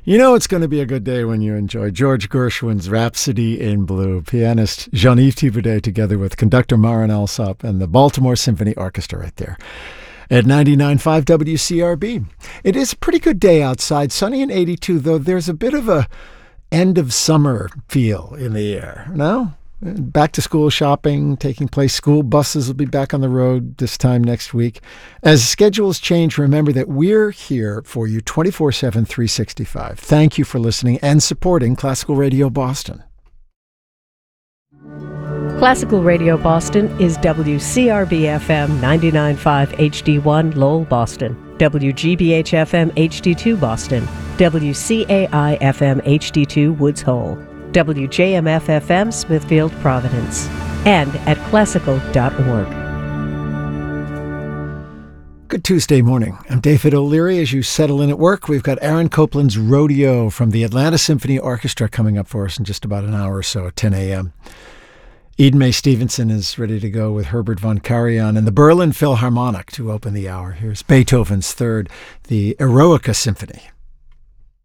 You know it's going to be a good day when you enjoy George Gershwin's Rhapsody in Blue. Pianist Jean-Yves Thibaudet together with conductor Marin Alsop and the Baltimore Symphony Orchestra right there at 99.5 WCRB. It is a pretty good day outside, sunny and 82, though there's a bit of a end of summer feel in the air. No? Back to school shopping taking place. School buses will be back on the road this time next week. As schedules change, remember that we're here for you 24/7, 365. Thank you for listening and supporting Classical Radio Boston. Classical Radio Boston is WCRB-FM 99.5 HD1 Lowell, Boston, WGBH-FM HD2 Boston, WCAI-FM HD2 Woods Hole, WJMF-FM Smithfield, Providence, and at classical.org. Good Tuesday morning. I'm David O'Leary. As you settle in at work, we've got Aaron Copland's Rodeo from the Atlanta Symphony Orchestra coming up for us in just about an hour or so at 10 a.m. Eden Mae Stevenson is ready to go with Herbert von Karajan and the Berlin Philharmonic to open the hour. Here's Beethoven's Third, the Eroica Symphony.